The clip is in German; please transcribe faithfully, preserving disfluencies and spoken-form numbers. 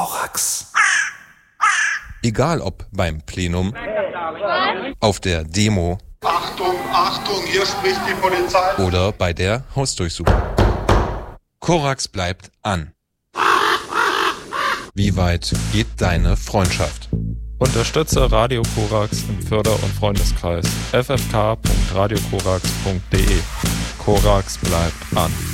Korax. Egal ob beim Plenum, auf der Demo, Achtung, Achtung, hier spricht die Polizei, oder bei der Hausdurchsuchung. Korax bleibt an. Wie weit geht deine Freundschaft? Unterstütze Radio Korax im Förder- und Freundeskreis f f k punkt radio korax punkt d e. Korax bleibt an.